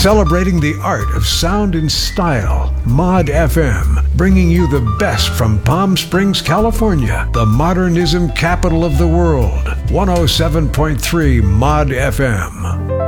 Celebrating the art of sound and style, Mod FM, bringing you the best from Palm Springs, California, the modernism capital of the world. 107.3 Mod FM.